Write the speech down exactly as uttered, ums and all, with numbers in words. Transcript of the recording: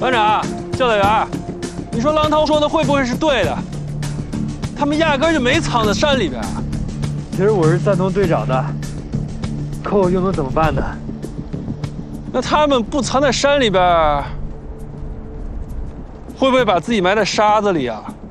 班长、教导员，你说狼头说的会不会是对的？他们压根就没藏在山里边。 其实我是赞同队长的，可我又能怎么办呢？ 那他们不藏在山里边，会不会把自己埋在沙子里啊？